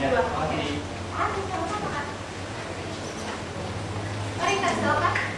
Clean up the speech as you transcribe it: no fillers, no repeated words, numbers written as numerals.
Ya, dua. makasih. Sama-sama, Kak. Mari, Kak, silakan.